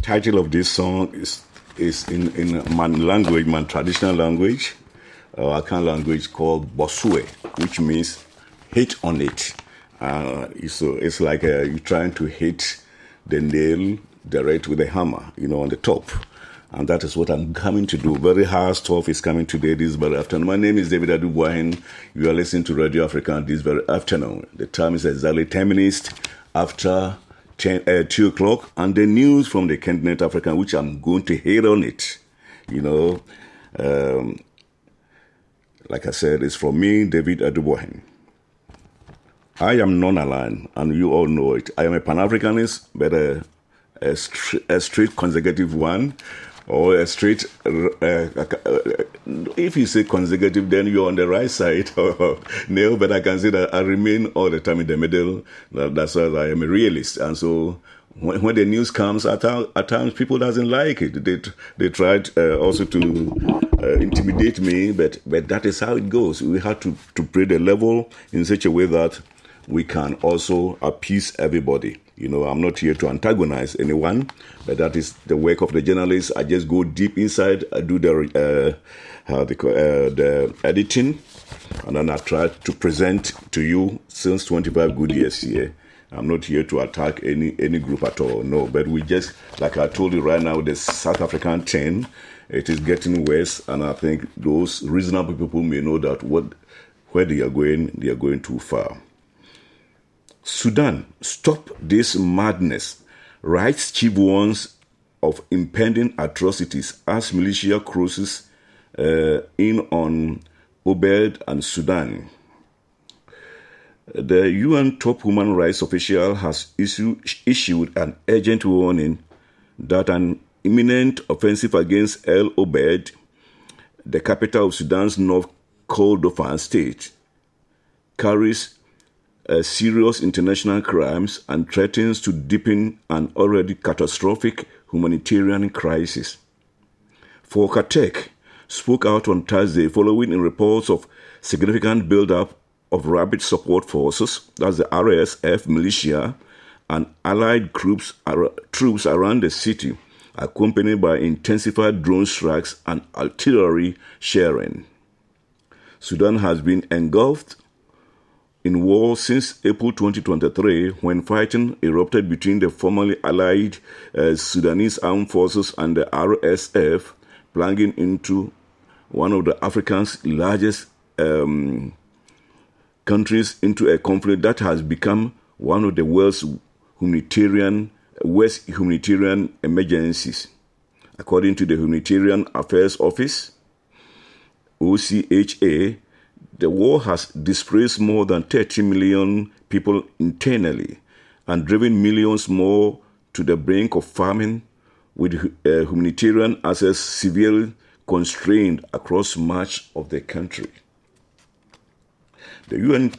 title of this song is in my traditional language, Akan language called Bosue, which means hit on it. So it's like you're trying to hit the nail direct with a hammer, on the top. And that is what I'm coming to do. Very hard stuff is coming today, this very afternoon. My name is David Adubuahin. You are listening to Radio Africa this very afternoon. The time is exactly 10 minutes after 2 o'clock. And the news from the continent Africa, which I'm going to hit on it, like I said, it's from me, David Adubuahin. I am non-aligned, and you all know it. I am a Pan-Africanist, but a straight consecutive one, or a straight, if you say consecutive, then you're on the right side. No, but I can say that I remain all the time in the middle. That's why I am a realist. And so when the news comes, at times people doesn't like it. They tried also to intimidate me, but that is how it goes. We have to play the level in such a way that we can also appease everybody. I'm not here to antagonize anyone, but that is the work of the journalist. I just go deep inside, I do the editing, and then I try to present to you since 25 good years here. I'm not here to attack any group at all, no. But we just, like I told you right now, the South African trend, it is getting worse, and I think those reasonable people may know that where they are going too far. Sudan, stop this madness, writes chief warns of impending atrocities as militia crosses in on Obed and Sudan. The UN top human rights official has issued an urgent warning that an imminent offensive against El Obed, the capital of Sudan's North Kordofan state, carries serious international crimes and threatens to deepen an already catastrophic humanitarian crisis. Volker Turk spoke out on Thursday following in reports of significant build-up of rapid support forces, that's the RSF militia, and allied troops around the city, accompanied by intensified drone strikes and artillery sharing. Sudan has been engulfed in war since April 2023, when fighting erupted between the formerly allied Sudanese armed forces and the RSF, plunging into one of the Africa's largest countries into a conflict that has become one of the worst humanitarian emergencies. According to the Humanitarian Affairs Office, OCHA, the war has displaced more than 30 million people internally and driven millions more to the brink of famine, with humanitarian access severely constrained across much of the country. The UN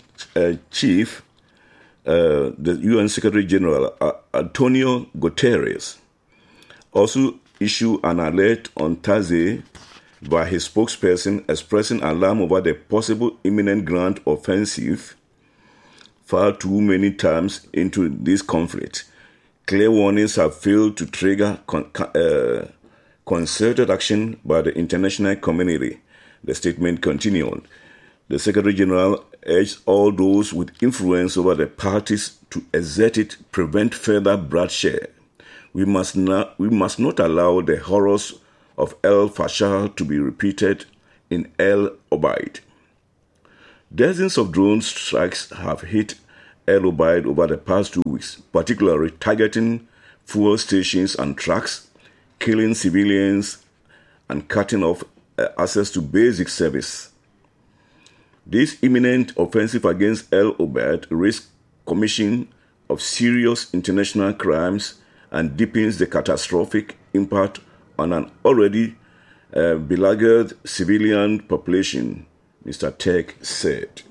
the UN Secretary General Antonio Guterres, also issued an alert on Thursday by his spokesperson expressing alarm over the possible imminent ground offensive far too many times into this conflict. Clear warnings have failed to trigger concerted action by the international community, the statement continued. The Secretary General urged all those with influence over the parties to exert it, prevent further bloodshed. We must not allow the horrors of El Fasher to be repeated in El Obeid. Dozens of drone strikes have hit El Obeid over the past 2 weeks, particularly targeting fuel stations and trucks, killing civilians and cutting off access to basic service. This imminent offensive against El Obeid risks commission of serious international crimes and deepens the catastrophic impact on an already beleaguered civilian population, Mr. Turk said.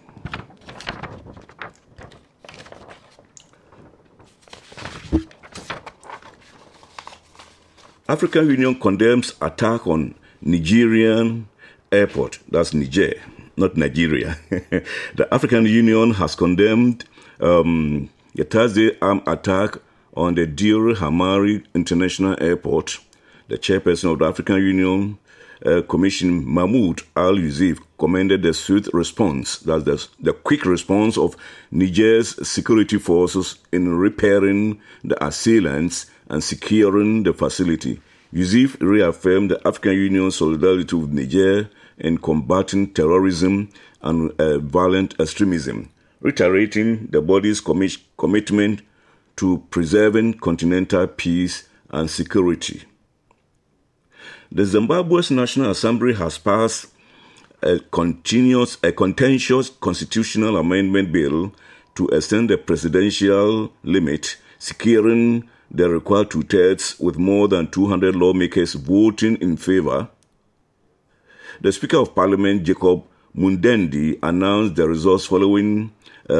African Union condemns attack on Nigerian airport. That's Niger, not Nigeria. The African Union has condemned the Thursday armed attack on the Diori Hamari International Airport, the chairperson of the African Union Commission, Mahmoud Al-Yusuf, commended the swift response, that's the quick response of Niger's security forces in repairing the assailants and securing the facility. Yusuf reaffirmed the African Union's solidarity with Niger in combating terrorism and violent extremism, reiterating the body's commitment to preserving continental peace and security. The Zimbabwe's National Assembly has passed a contentious constitutional amendment bill to extend the presidential limit, securing the required two-thirds with more than 200 lawmakers voting in favor. The Speaker of Parliament, Jacob Mundendi, announced the results following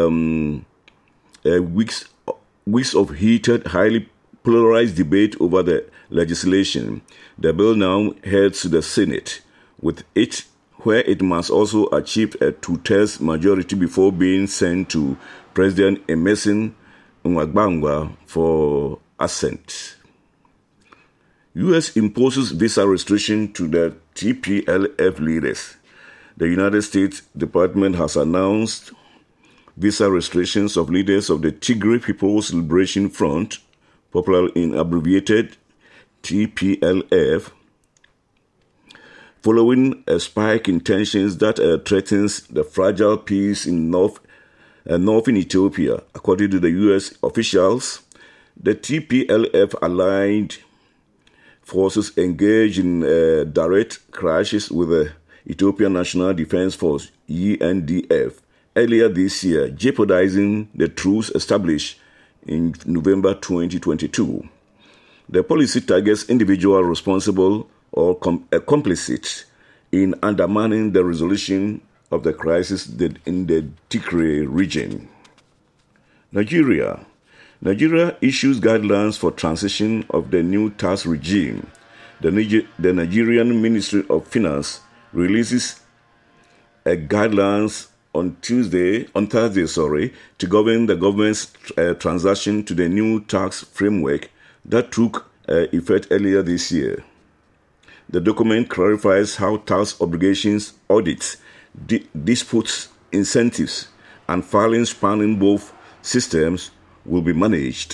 weeks of heated, highly polarized debate over the legislation. The bill now heads to the Senate, where it must also achieve a two-thirds majority before being sent to President Emmerson Mnangagwa for assent. U.S. imposes visa restriction to the TPLF leaders. The United States Department has announced visa restrictions of leaders of the Tigray People's Liberation Front, popularly abbreviated TPLF, following a spike in tensions that threatens the fragile peace in northern Ethiopia. According to the U.S. officials, the TPLF-aligned forces engaged in direct clashes with the Ethiopian National Defense Force, ENDF, earlier this year, jeopardizing the truce established in November 2022. The policy targets individuals responsible or complicit in undermining the resolution of the crisis in the Tigray region. Nigeria issues guidelines for transition of the new tax regime. The Nigerian Ministry of Finance releases guidelines on Thursday, to govern the government's transition to the new tax framework that took effect earlier this year. The document clarifies how tax obligations, audits, disputes, incentives, and filings spanning both systems will be managed.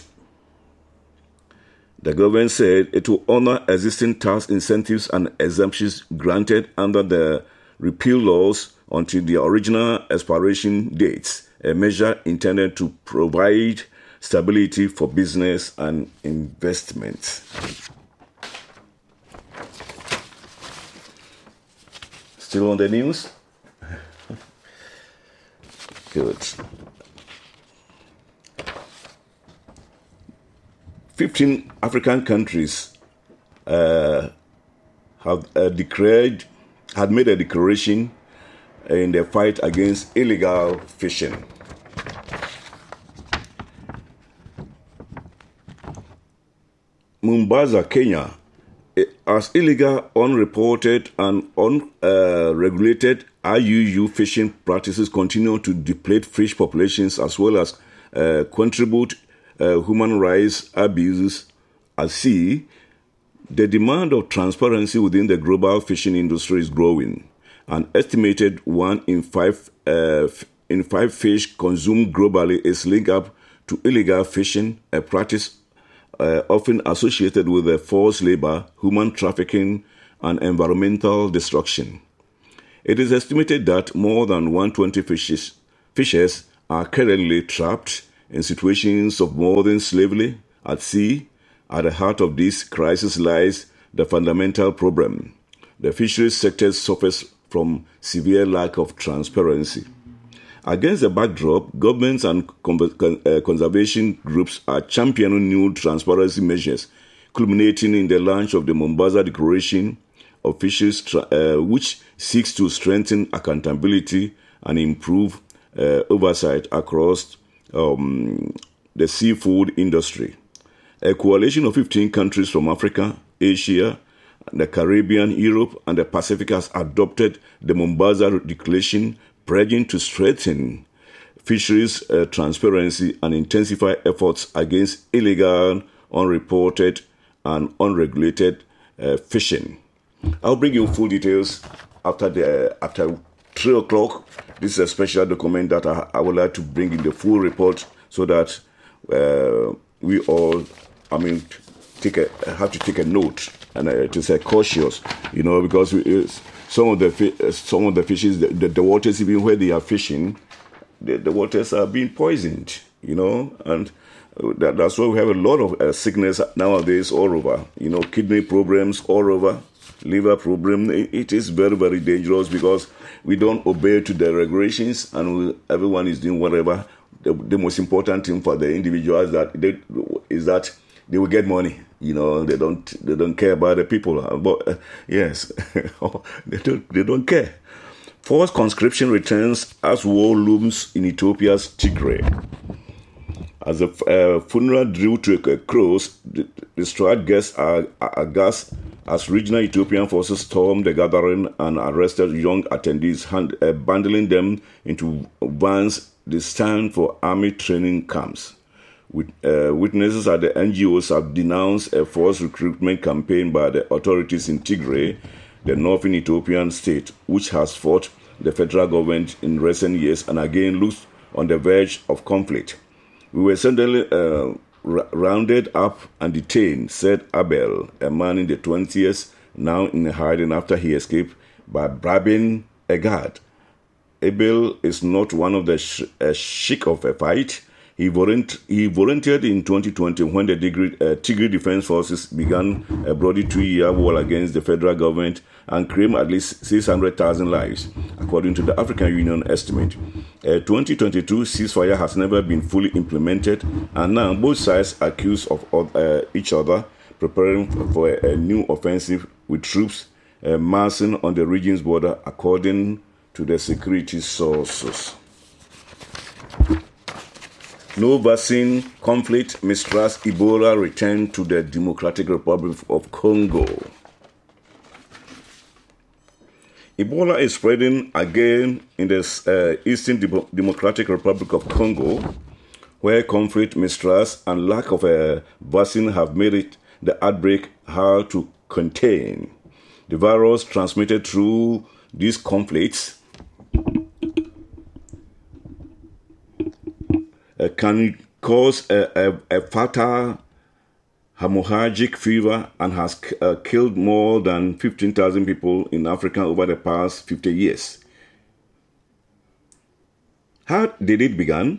The government said it will honor existing tax incentives and exemptions granted under the repeal laws until the original expiration dates, a measure intended to provide stability for business and investment. Still on the news? Good. 15 African countries had made a declaration in the fight against illegal fishing. Mombasa, Kenya, as illegal, unreported, and unregulated IUU fishing practices continue to deplete fish populations as well as contribute human rights abuses at sea, the demand of transparency within the global fishing industry is growing. An estimated 1 in 5 fish consumed globally is linked up to illegal fishing, a practice often associated with forced labor, human trafficking, and environmental destruction. It is estimated that more than 120 fishes are currently trapped in situations of modern slavery at sea. At the heart of this crisis lies the fundamental problem. The fisheries sector suffers from severe lack of transparency. Against the backdrop, governments and conservation groups are championing new transparency measures, culminating in the launch of the Mombasa Declaration of Fisheries, which seeks to strengthen accountability and improve oversight across the seafood industry. A coalition of 15 countries from Africa, Asia, the Caribbean, Europe, and the Pacific has adopted the Mombasa Declaration, pledging to strengthen fisheries transparency and intensify efforts against illegal, unreported, and unregulated fishing. I'll bring you full details after 3 o'clock. This is a special document that I would like to bring in the full report so that we all, have to take a note and to say cautious, because some of the fishes, the waters, even where they are fishing, the waters are being poisoned, and that's why we have a lot of sickness nowadays all over, kidney problems all over, liver problem. It is very, very dangerous because we don't obey to the regulations and everyone is doing whatever. The most important thing for the individuals is that they will get money. They don't care about the people. But yes, they don't care. Forced conscription returns as war looms in Ethiopia's Tigray. As the funeral drew to a close, the distraught guests are aghast as regional Ethiopian forces stormed the gathering and arrested young attendees, bundling them into vans destined for army training camps. Witnesses at the NGOs have denounced a forced recruitment campaign by the authorities in Tigray, the northern Ethiopian state, which has fought the federal government in recent years and again looks on the verge of conflict. We were suddenly rounded up and detained, said Abel, a man in the 20s, now in hiding after he escaped by bribing a guard. Abel is not one of the chic of a fight. He volunteered in 2020 when the Tigray Defense Forces began a bloody 2-year war against the federal government and claimed at least 600,000 lives, according to the African Union estimate. A 2022 ceasefire has never been fully implemented, and now both sides accuse of each other, preparing for a new offensive with troops massing on the region's border, according to the security sources. No vaccine conflict mistrust Ebola returned to the Democratic Republic of Congo. Ebola is spreading again in the Eastern Democratic Republic of Congo, where conflict, mistrust, and lack of a vaccine have made it the outbreak hard to contain. The virus transmitted through these conflicts can cause a fatal hemorrhagic fever and has killed more than 15,000 people in Africa over the past 50 years. How did it begin?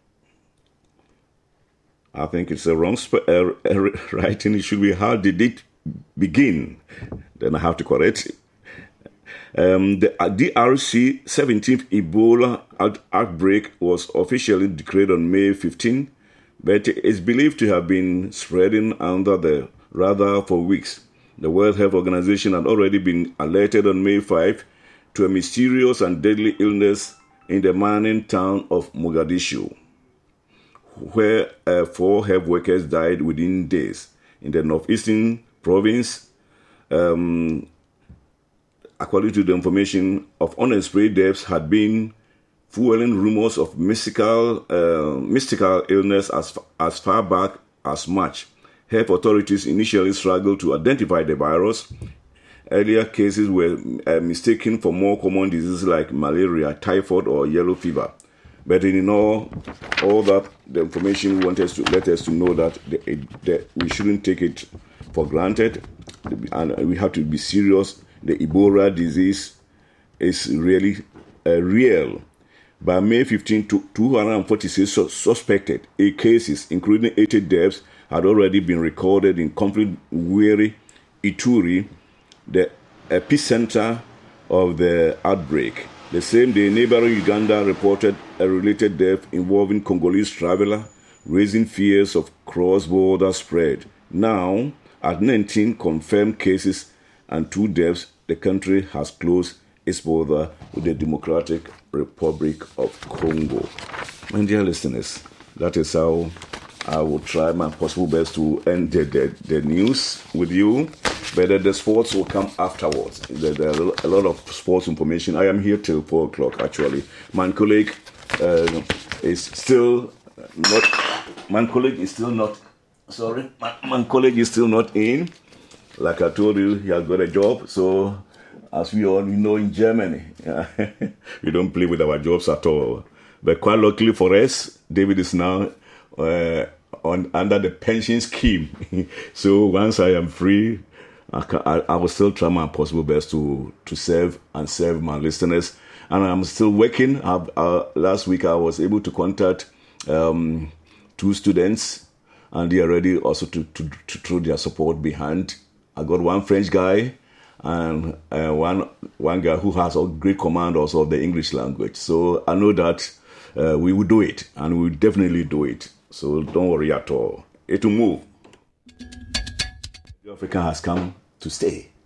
I think it's a wrong writing. It should be how did it begin? Then I have to correct it. The DRC 17th Ebola outbreak was officially declared on May 15, but it's believed to have been spreading under the radar for weeks. The World Health Organization had already been alerted on May 5 to a mysterious and deadly illness in the mining town of Mogadishu, where 4 health workers died within days. In the northeastern province, according to the information of unexplained deaths, had been fueling rumors of mystical illness as far back as March. Health authorities initially struggled to identify the virus. Earlier cases were mistaken for more common diseases like malaria, typhoid, or yellow fever. But in all that, the information wanted to let us to know that we shouldn't take it for granted, and we have to be serious. The Ebola disease is really real. By May 15, 246 suspected cases, including 80 deaths, had already been recorded in conflict-weary Ituri, the epicenter of the outbreak. The same day, neighboring Uganda reported a related death involving Congolese traveler, raising fears of cross-border spread. Now, at 19 confirmed cases and 2 deaths, the country has closed its border with the Democratic Republic of Congo. My dear listeners, that is how I will try my possible best to end the news with you, but the sports will come afterwards. There are a lot of sports information. I am here till 4 o'clock, actually. My colleague, is still not. Man College is still not. Sorry, Man College is still not in. Like I told you, he has got a job. So, as we all know in Germany, we don't play with our jobs at all. But quite luckily for us, David is now under the pension scheme. So once I am free, I will still try my possible best to serve my listeners. And I'm still working. Last week I was able to contact 2 students, and they are ready also to throw their support behind. I got one French guy and one guy who has a great command also of the English language. So I know that we will do it, and we will definitely do it. So don't worry at all. It will move. Africa has come to stay.